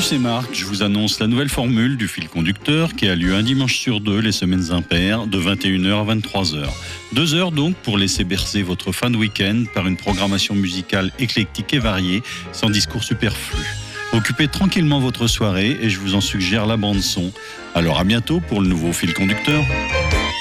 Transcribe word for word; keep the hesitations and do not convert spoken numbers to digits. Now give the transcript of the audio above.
c'est Marc, je vous annonce la nouvelle formule du fil conducteur qui a lieu un dimanche sur deux les semaines impaires de vingt et une heures à vingt-trois heures. Deux heures donc pour laisser bercer votre fin de week-end par une programmation musicale éclectique et variée sans discours superflu. Occupez tranquillement votre soirée et je vous en suggère la bande son. Alors à bientôt pour le nouveau fil conducteur.